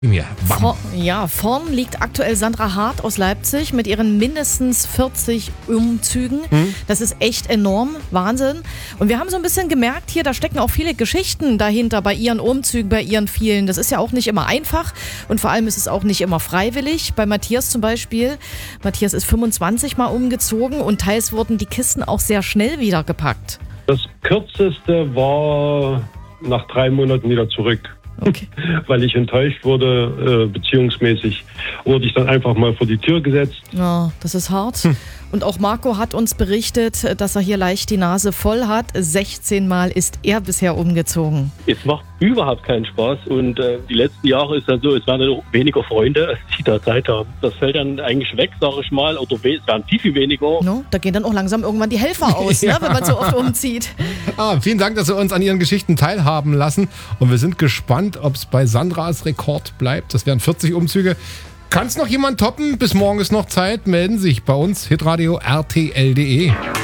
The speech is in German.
Mir. Vorn liegt aktuell Sandra Hart aus Leipzig mit ihren mindestens 40 Umzügen. Das ist echt enorm, Wahnsinn. Und wir haben so ein bisschen gemerkt hier, da stecken auch viele Geschichten dahinter bei ihren Umzügen, bei ihren vielen. Das ist ja auch nicht immer einfach und vor allem ist es auch nicht immer freiwillig. Bei Matthias zum Beispiel. Matthias ist 25 Mal umgezogen und teils wurden die Kisten auch sehr schnell wieder gepackt. Das kürzeste war nach 3 Monaten wieder zurück. Okay. Weil ich enttäuscht wurde, beziehungsmäßig wurde ich dann einfach mal vor die Tür gesetzt. Ja, das ist hart. Und auch Marco hat uns berichtet, dass er hier leicht die Nase voll hat. 16 Mal ist er bisher umgezogen. Es macht überhaupt keinen Spaß und die letzten Jahre ist dann so, es werden noch weniger Freunde, als die da Zeit haben. Das fällt dann eigentlich weg, sage ich mal, oder es werden viel weniger. No, da gehen dann auch langsam irgendwann die Helfer aus, Ja. ne, wenn man so oft umzieht. Vielen Dank, dass Sie uns an Ihren Geschichten teilhaben lassen. Und wir sind gespannt, ob es bei Sandras Rekord bleibt. Das wären 40 Umzüge. Kann es noch jemand toppen? Bis morgen ist noch Zeit. Melden Sie sich bei uns, hitradio RTL.de.